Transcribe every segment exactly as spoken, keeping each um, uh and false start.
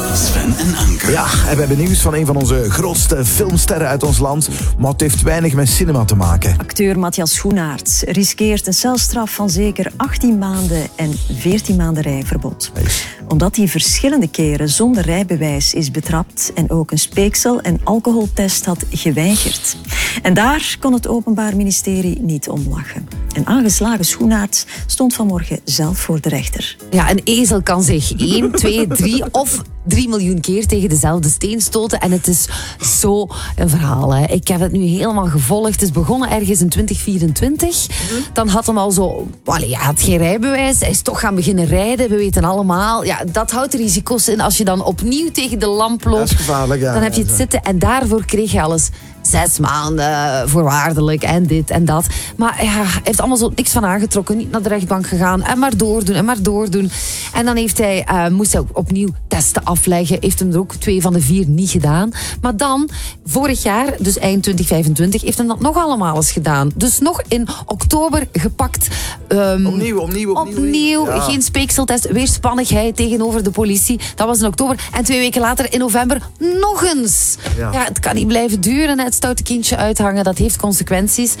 Sven en Anke. Ja, en we hebben nieuws van een van onze grootste filmsterren uit ons land. Maar het heeft weinig met cinema te maken. Acteur Matthias Schoenaerts riskeert een celstraf van zeker achttien maanden en veertien maanden rijverbod. Omdat hij verschillende keren zonder rijbewijs is betrapt en ook een speeksel- en alcoholtest had geweigerd. En daar kon het Openbaar Ministerie niet om lachen. Een aangeslagen Schoenaerts stond vanmorgen zelf voor de rechter. Ja, een ezel kan zich één, twee, drie of drie miljoen keer tegen dezelfde steen stoten. En het is zo een verhaal. Hè. Ik heb het nu helemaal gevolgd. Het is begonnen ergens in twintig vierentwintig. Dan had hem al zo... Allee, hij had geen rijbewijs. Hij is toch gaan beginnen rijden. We weten allemaal. Ja, dat houdt de risico's in. Als je dan opnieuw tegen de lamp loopt, Dat is gevaarlijk, ja. dan heb je het zitten. En daarvoor kreeg je alles... Zes maanden voorwaardelijk en dit en dat. Maar ja, hij heeft allemaal zo niks van aangetrokken. Niet naar de rechtbank gegaan. En maar doordoen en maar doordoen. En dan heeft hij, uh, moest hij opnieuw testen afleggen. Heeft hem er ook twee van de vier niet gedaan. Maar dan, vorig jaar, dus eind twintig vijfentwintig, heeft hij dat nog allemaal eens gedaan. Dus nog in oktober gepakt. Um, Opnieuw, opnieuw, opnieuw. Opnieuw, Ja. geen speekseltest. Weerspannigheid tegenover de politie. Dat was in oktober. En twee weken later, in november, nog eens. Ja. Ja, het kan niet blijven duren. Het stoute kindje uithangen, dat heeft consequenties.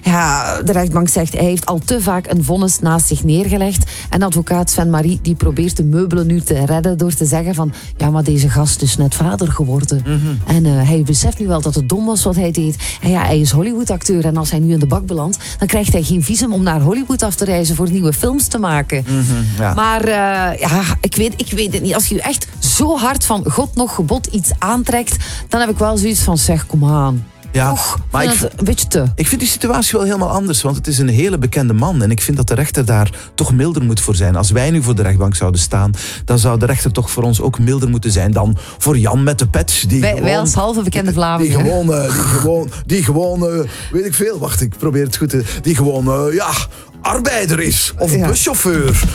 Ja, de rechtbank zegt, hij heeft al te vaak een vonnis naast zich neergelegd. En advocaat Sven Marie, die probeert de meubelen nu te redden door te zeggen van, ja, maar deze gast is net vader geworden. Mm-hmm. En uh, hij beseft nu wel dat het dom was wat hij deed. En ja, hij is Hollywood-acteur en als hij nu in de bak belandt, dan krijgt hij geen visum om naar Hollywood af te reizen voor nieuwe films te maken. Mm-hmm, ja. Maar uh, ja, ik weet, ik weet het niet. Als je je echt zo hard van God nog gebod iets aantrekt, dan heb ik wel zoiets van, zeg, kom aan. Ja, Och, maar ik, vind het een beetje te. ik vind die situatie wel helemaal anders, want het is een hele bekende man. En ik vind dat de rechter daar toch milder moet voor zijn. Als wij nu voor de rechtbank zouden staan, dan zou de rechter toch voor ons ook milder moeten zijn dan voor Jan met de pet. Die Wij, gewoon, wij als halve bekende die Vlamingen. gewoon, uh, die gewoon, die gewoon uh, weet ik veel, wacht, ik probeer het goed te... Die gewoon, uh, ja, arbeider is, of Ja. buschauffeur.